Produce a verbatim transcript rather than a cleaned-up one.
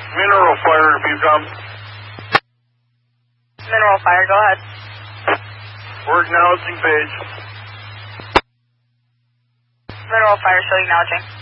Mineral fire if you come. Mineral fire, go ahead. We're acknowledging page. Mineral fire, show acknowledging.